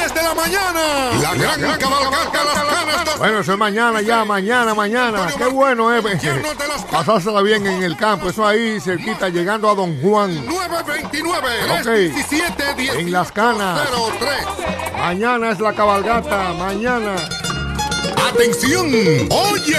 10 de la mañana. La gran cabalgata de las canas. Bueno, eso es mañana ya, mañana. Qué bueno, pasársela bien en el campo. Eso ahí, cerquita, llegando a Don Juan. 929 Okay. 17 En Las Canas. 03. Mañana es la cabalgata, mañana. Atención, oye.